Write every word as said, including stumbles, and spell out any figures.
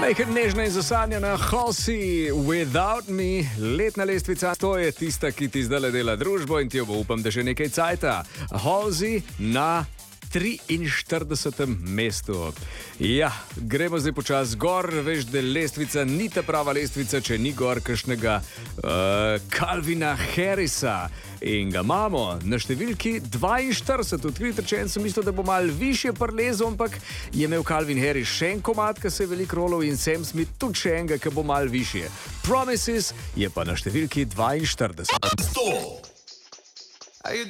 Nekaj nežna in zasanjena Halsey, Without Me, letna lestvica, to je tista, ki ti zdaj dela družbo in ti jo bo, upam, da že nekaj cajta. Halsey na triinštiridesetem mestu. Ja, gremo zdaj počas gor, veš, da lestvica ni ta prava lestvica, če ni gor kakšnega uh, Calvina Harrisa. In ga imamo na številki dvainštirideset. Odkrito rečeno sem mislil, da bo malo višje prlezo, ampak je imel Calvin Harris še en komad, ki se je veliko rolov, in Sam Smith tudi še enega, ki bo malo višje. Promises je pa na številki dvainštirideset.